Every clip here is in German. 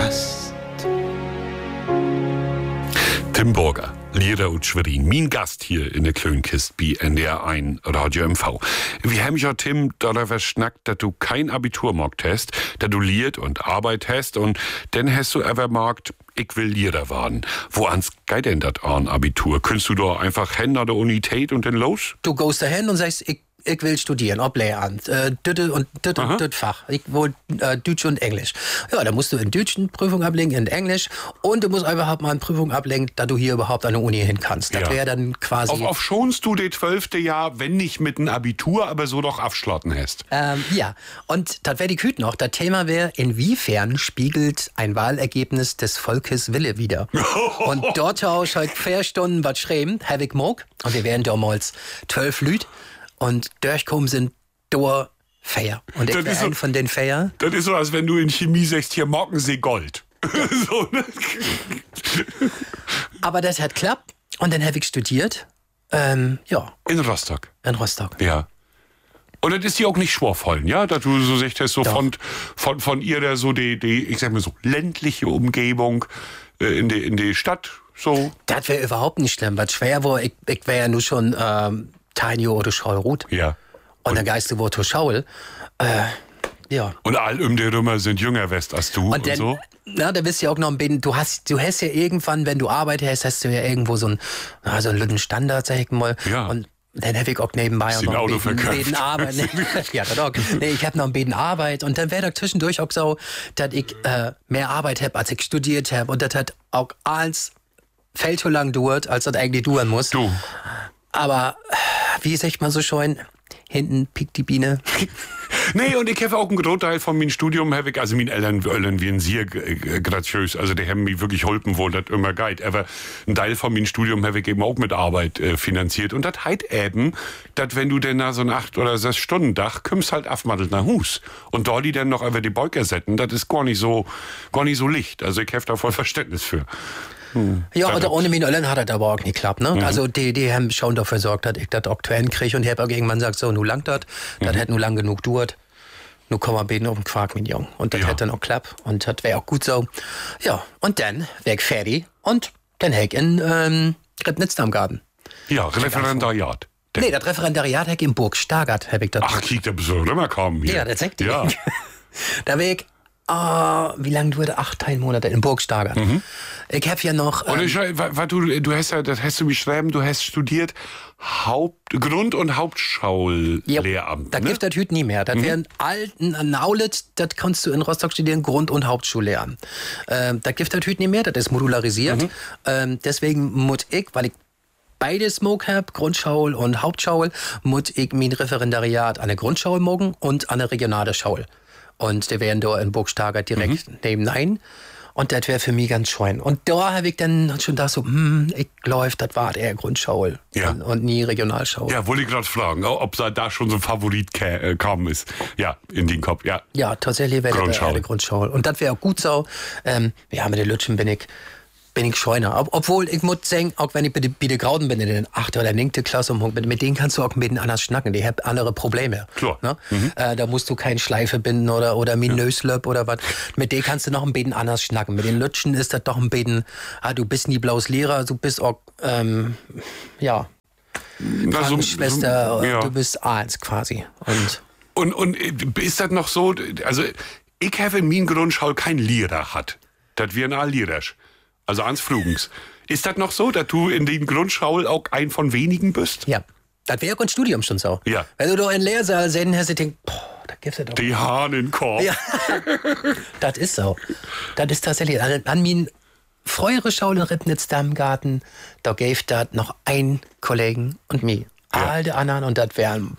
Gast. Tim Burger, Lehrer und Schwerin, mein Gast hier in der Klönkist bei NDR1 Radio MV. Wir haben ja, Tim, darüber schnackt, dass du kein Abitur gemacht hast, dass du liert und Arbeit hast und dann hast du aber gesagt, ich will Lehrer werden. Woans geht denn das an Abitur? Könntest du da einfach hin an der Universität und dann los? Du gehst dahin und sagst, ich will studieren, ob Lehramt, das Fach. Ich will Deutsch und Englisch. Ja, da musst du in Deutsch eine Prüfung ablegen, in Englisch und du musst überhaupt mal eine Prüfung ablegen, dass du hier überhaupt an der Uni hin kannst. Das wäre dann quasi... Auf schonst du das 12. Jahr, wenn nicht mit einem Abitur, aber so doch abschlotten hast. Ja, und das wäre die Küte noch. Das Thema wäre, inwiefern spiegelt ein Wahlergebnis des Volkes Wille wider? Und dort habe ich heute 4 Stunden was schreiben, habe ich gemacht. Und wir wären damals 12 Leute. Und durchkommen sind da Feier. Und ich bin von den Feier. Das ist so, als wenn du in Chemie sagst, hier Morgensee Gold. So, ne? Aber das hat geklappt. Und dann habe ich studiert. In Rostock. In Rostock. Ja. Und das ist dir auch nicht schwerfallen, ja? Dass du so sagst, so von ihr da so die, ich sag mal so, ländliche Umgebung in die Stadt. So. Das wäre überhaupt nicht schlimm. Was schwer war, ich wäre ja nur schon Tiny oder Schaulrut. Ja. Und dann geist du wo zur Schaul. Ja. Und all um die Römer sind jünger West als du und dann, so. Na, da bist du ja auch noch ein bisschen, du hast ja irgendwann, wenn du Arbeit hast du ja irgendwo so einen lütten Standard, sag ich mal. Ja. Und dann habe ich auch nebenbei auch noch ein bisschen Arbeit. Ja, das auch. Nee, ich habe noch ein bisschen Arbeit. Und dann wäre da zwischendurch auch so, dass ich mehr Arbeit habe, als ich studiert habe. Und das hat auch alles viel zu lang dauert, als das eigentlich dauern muss. Du. Aber, wie sagt man so schön, hinten piekt die Biene. Nee, und ich habe auch einen Großteil von meinem Studium, also meine Eltern wie ein sehr graziös, also die haben mich wirklich geholfen, wo das immer geht. Aber ein Teil von meinem Studium habe ich eben auch mit Arbeit finanziert. Und das heißt eben, dass wenn du denn nach so einem 8 oder 6 Stunden Dach kommst halt aufmadelt nach Hus. Und da die dann noch über die Beuger setzen, das ist gar nicht so licht. Also ich habe da voll Verständnis für. Ja, oder ohne meine Eltern hat das aber auch nicht geklappt, ne? Also die haben schon dafür gesorgt, dass ich das auch zu Ende kriege und ich habe auch irgendwann gesagt, so, nu langt das hätte nu lang genug gedauert. Nu kommen wir beten auf den Quark mit Jung. Und das hätte dann auch geklappt und das wäre auch gut so. Ja, und dann wäre ich fertig und dann hätte ich in Ribnitz am Garten. Ja, Referendariat. Nee, das Referendariat hätte ich in Burg Stargard, habe ich das. Ach, kiek, da bist du immer kaum hier. Ja, das sagt ihr. Ja. Da wäre ich wie lange wurde 8 Monate in Burg Stargard. Ich habe ja noch... Und du hast ja, das hast du beschrieben, du hast studiert Grund- und Hauptschullehramt. Da gibt das heute nie mehr. Das wäre ein Aulet, das kannst du in Rostock studieren, Grund- und Hauptschullehramt. Da gibt das heute nie mehr, das ist modularisiert. Deswegen muss ich, weil ich beides mag habe, Grundschule und Hauptschule, muss ich mein Referendariat an der Grundschule morgen und an der regionale Schule. Und die wären da in Burg Stargard direkt nebenein. Und das wäre für mich ganz schön. Und da habe ich dann schon gedacht, so, ich glaube, das war eher Grundschule und nie Regionalschule. Ja, wollte ich gerade fragen, ob da schon so ein Favorit kam ist. Ja, in den Kopf, ja. Ja, tatsächlich wäre das eher die Grundschule. Und das wäre auch gut so. Ja, mit den Lütschen bin ich scheuner. Obwohl, ich muss sagen, auch wenn ich bei den Grauden bin, in der 8. oder 9. Klasse, mit denen kannst du auch ein bisschen anders schnacken. Die haben andere Probleme. Klar. Ne? Da musst du keine Schleife binden oder Minöslöp oder was. Mit denen kannst du noch ein bisschen anders schnacken. Mit den Lütschen ist das doch ein bisschen, du bist nie blaues Lehrer, du bist auch, Krankenschwester, du bist eins quasi. Und ist das noch so, also ich habe in meinem Grundschule kein Lehrer hat. Das wir ein Lehrer. Also ans Flugens. Ist das noch so, dass du in den Grundschule auch ein von wenigen bist? Ja. Das wäre auch ein Studium schon so. Ja. Wenn du doch in Lehrsaal sehen hast, du denkst, da gibt's ja doch. Die Hahn in Korb. Ja. Das ist so. Das ist tatsächlich. An min frühere Schule in Ribnitz da im Garten, da gäbe das noch ein Kollegen und mir. All die anderen und das wären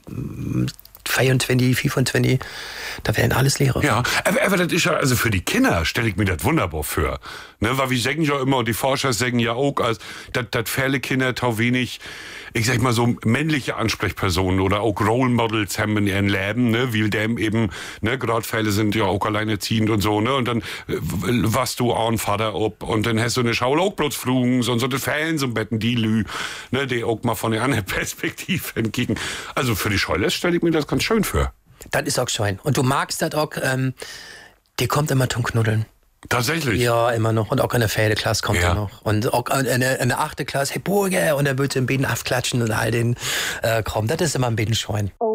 24, 25, da wären alles Lehrer. Ja, aber das ist ja, also für die Kinder stelle ich mir das wunderbar vor. Ne, weil wir sagen ja immer, und die Forscher sagen ja auch, dass viele Kinder tau wenig, ich sag mal so, männliche Ansprechpersonen oder auch Role Models haben in ihrem Leben, ne, wie dem eben, ne, gerade Fälle sind ja auch alleinerziehend und so, ne, und dann warst du auch ein Vater ob und dann hast du eine Schau auch bloß Flugen, so das Fällen so Betten, die Lü, ne, die auch mal von der anderen Perspektive entgegen. Also für die Schule stelle ich mir das ganz schön vor. Das ist auch schön. Und du magst das auch, die kommt immer zum Knuddeln. Tatsächlich? Ja, immer noch. Und auch in der 4. Klasse kommt er noch. Und auch in der 8. Klasse, hey Burger, und er wird im Beten aufklatschen und all den Kram. Das ist immer ein bisschen scheuen.